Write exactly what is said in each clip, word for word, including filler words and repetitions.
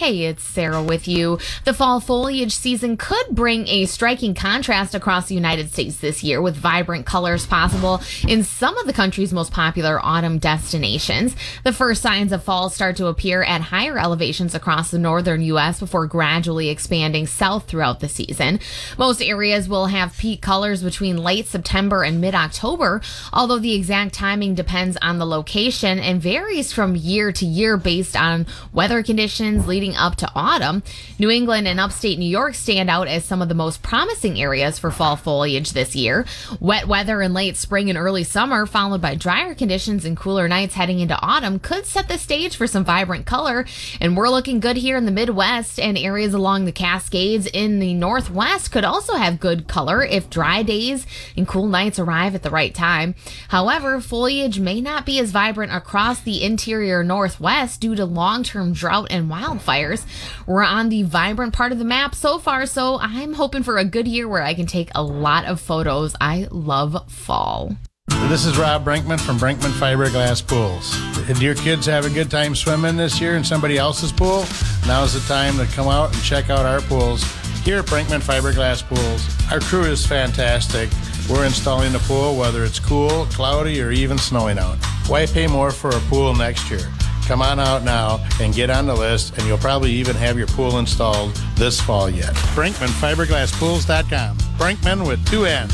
Hey, it's Sarah with you. The fall foliage season could bring a striking contrast across the United States this year, with vibrant colors possible in some of the country's most popular autumn destinations. The first signs of fall start to appear at higher elevations across the northern U S before gradually expanding south throughout the season. Most areas will have peak colors between late September and mid-October, although the exact timing depends on the location and varies from year to year based on weather conditions leading up to autumn. New England and upstate New York stand out as some of the most promising areas for fall foliage this year. Wet weather in late spring and early summer, followed by drier conditions and cooler nights heading into autumn, could set the stage for some vibrant color. And we're looking good here in the Midwest, and areas along the Cascades in the Northwest could also have good color if dry days and cool nights arrive at the right time. However, foliage may not be as vibrant across the interior Northwest due to long-term drought and wildfires. We're on the vibrant part of the map so far, so I'm hoping for a good year where I can take a lot of photos. I love fall. This is Rob Brinkman from Brinkman Fiberglass Pools. Did your kids have a good time swimming this year in somebody else's pool? Now's the time to come out and check out our pools here at Brinkman Fiberglass Pools. Our crew is fantastic. We're installing the pool whether it's cool, cloudy, or even snowing out. Why pay more for a pool next year? Come on out now and get on the list, and you'll probably even have your pool installed this fall yet. Brinkman Fiberglass Pools dot com. Brinkman with two N's.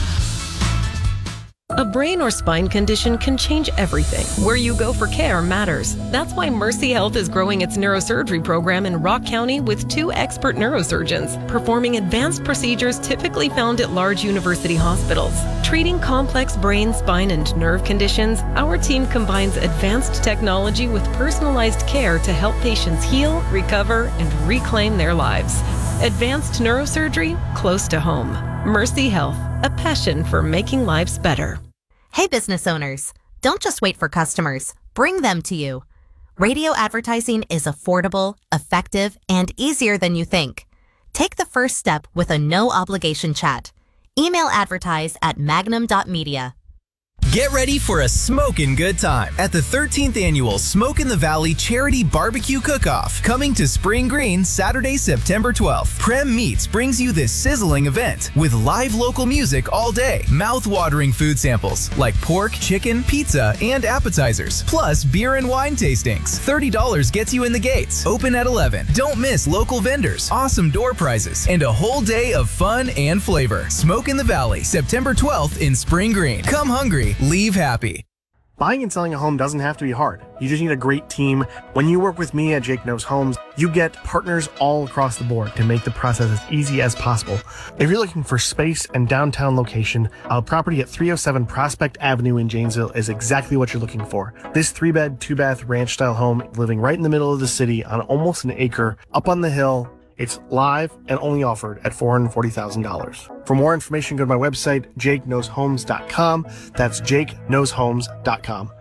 A brain or spine condition can change everything. Where you go for care matters. That's why Mercy Health is growing its neurosurgery program in Rock County with two expert neurosurgeons performing advanced procedures typically found at large university hospitals. Treating complex brain, spine, and nerve conditions, our team combines advanced technology with personalized care to help patients heal, recover, and reclaim their lives. Advanced neurosurgery close to home. Mercy Health, a passion for making lives better. Hey, business owners, don't just wait for customers. Bring them to you. Radio advertising is affordable, effective, and easier than you think. Take the first step with a no-obligation chat. Email advertise at magnum dot media. Get ready for a smokin' good time at the thirteenth Annual Smoke in the Valley Charity Barbecue Cook-Off, coming to Spring Green Saturday, September twelfth. Prem Meats brings you this sizzling event with live local music all day, mouth-watering food samples like pork, chicken, pizza, and appetizers, plus beer and wine tastings. thirty dollars gets you in the gates. Open at eleven. Don't miss local vendors, awesome door prizes, and a whole day of fun and flavor. Smoke in the Valley, September twelfth in Spring Green. Come hungry. Leave happy. Buying and selling a home doesn't have to be hard. You just need a great team. When you work with me at Jake Knows Homes, you get partners all across the board to make the process as easy as possible. If you're looking for space and downtown location, our property at three oh seven Prospect Avenue in Janesville is exactly what you're looking for. This three-bed, two-bath ranch-style home living right in the middle of the city on almost an acre, up on the hill. It's live and only offered at four hundred forty thousand dollars. For more information, go to my website, jake knows homes dot com. That's jake knows homes dot com.